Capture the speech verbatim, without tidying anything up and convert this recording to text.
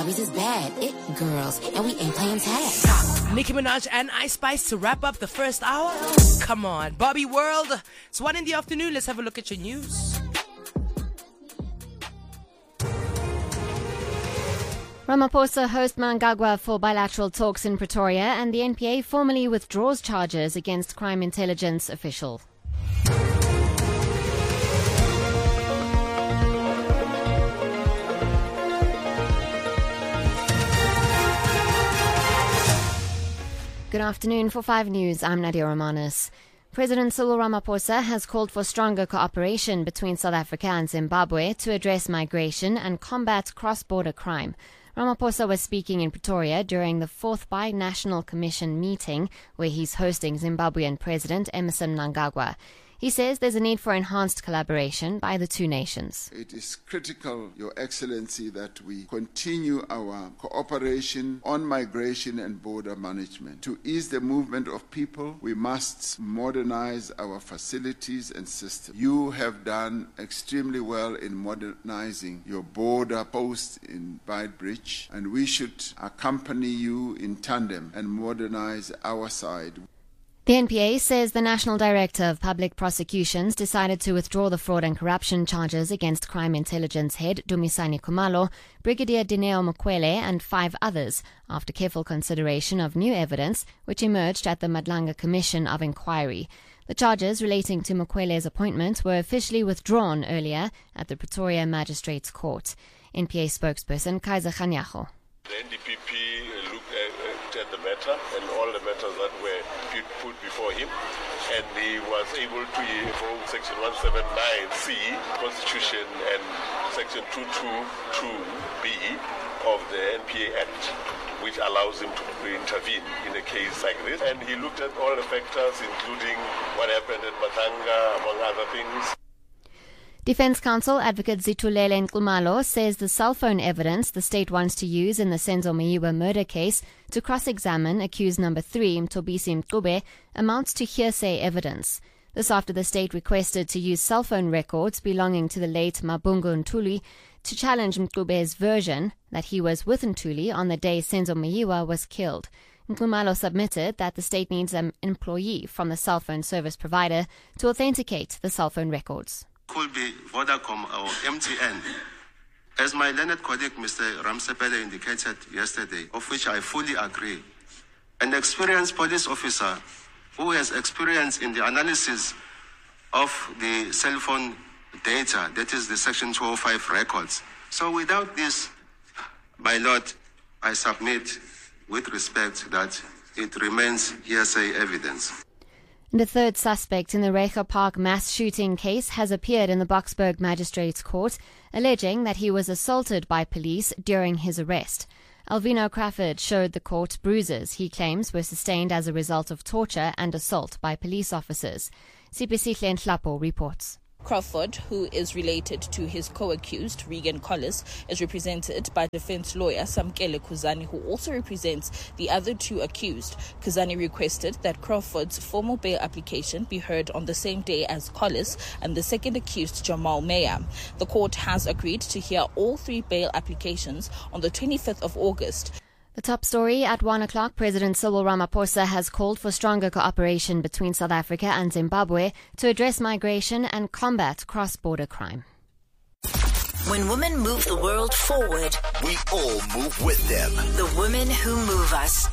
Barbies is bad. It girls, and we ain't playing tag. Nicki Minaj and Ice Spice to wrap up the first hour? Come on, Barbie World. It's one in the afternoon. Let's have a look at your news. Ramaphosa hosts Mnangagwa for bilateral talks in Pretoria, and the N P A formally withdraws charges against crime intelligence official. Good afternoon. For five News, I'm Nadia Romanis. President Cyril Ramaphosa has called for stronger cooperation between South Africa and Zimbabwe to address migration and combat cross-border crime. Ramaphosa was speaking in Pretoria during the fourth Bi-National Commission meeting, where he's hosting Zimbabwean President Emmerson Mnangagwa. He says there's a need for enhanced collaboration by the two nations. It is critical, Your Excellency, that we continue our cooperation on migration and border management. To ease the movement of people, we must modernize our facilities and systems. You have done extremely well in modernizing your border post in Beitbridge, and we should accompany you in tandem and modernize our side. The N P A says the National Director of Public Prosecutions decided to withdraw the fraud and corruption charges against Crime Intelligence Head Dumisani Khumalo, Brigadier Dineo Mukwele and five others after careful consideration of new evidence which emerged at the Madlanga Commission of Inquiry. The charges relating to Mukwele's appointment were officially withdrawn earlier at the Pretoria Magistrates Court. N P A spokesperson Kaiser Khanyago. The N D P P looked at the matter and all the matters that were put before him, and he was able to invoke Section one seventy-nine C Constitution and Section two twenty-two B of the N P A Act, which allows him to intervene in a case like this. And he looked at all the factors, including what happened at Matanga, among other things. Defense counsel advocate Zitulele Nxumalo says the cell phone evidence the state wants to use in the Senzo Meyiwa murder case to cross-examine accused number three, Mthobisi Mncube, amounts to hearsay evidence. This after the state requested to use cell phone records belonging to the late Mabungu Ntuli to challenge Mncube's version that he was with Ntuli on the day Senzo Meyiwa was killed. Nxumalo submitted that the state needs an employee from the cell phone service provider to authenticate the cell phone records. Could be Vodacom or M T N. As my learned colleague Mister Ramsepele indicated yesterday, of which I fully agree, an experienced police officer who has experience in the analysis of the cell phone data, that is the Section two oh five records. So without this, my Lord, I submit with respect that it remains hearsay evidence. The third suspect in the Reiger Park mass shooting case has appeared in the Boksburg Magistrates Court, alleging that he was assaulted by police during his arrest. Alvino Crawford showed the court bruises he claims were sustained as a result of torture and assault by police officers. Sipisihle Nhlapo reports. Crawford, who is related to his co-accused, Regan Collis, is represented by defense lawyer Samkele Kuzani, who also represents the other two accused. Kuzani requested that Crawford's formal bail application be heard on the same day as Collis and the second accused, Jamal Meyer. The court has agreed to hear all three bail applications on the twenty-fifth of August. The top story at one o'clock, President Cyril Ramaphosa has called for stronger cooperation between South Africa and Zimbabwe to address migration and combat cross-border crime. When women move the world forward, we all move with them. The women who move us.